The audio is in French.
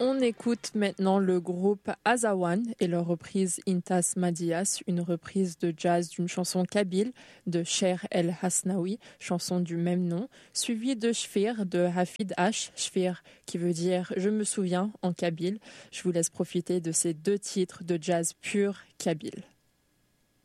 On écoute maintenant le groupe Azawan et leur reprise Intas Madias, une reprise de jazz d'une chanson kabyle de Cher El Hasnaoui, chanson du même nom, suivie de Shfir de Hafid H, Shfir qui veut dire je me souviens en kabyle. Je vous laisse profiter de ces deux titres de jazz pur kabyle.